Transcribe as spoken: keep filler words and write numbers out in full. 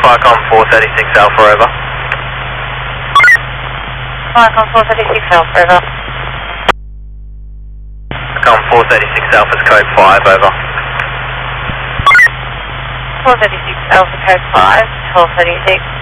Flycom four thirty-six Alpha, over. Flycom four thirty-six Alpha, over. Flycom four thirty-six Alpha's code five, over. four thirty-six Alpha code five, twelve thirty-six.